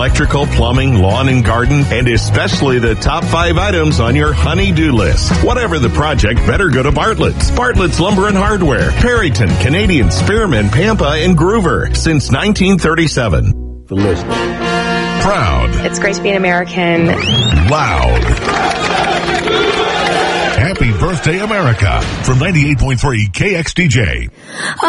electrical, plumbing, lawn and garden, and especially the top 5 items on your honey-do list. Whatever the project, better go to Bartlett's. Bartlett's Lumber and Hardware. Perryton, Canadian, Spearman, Pampa, and Groover since 1937. The list. Proud. It's great to be an American. Loud. Happy birthday, America. From 98.3 KXDJ.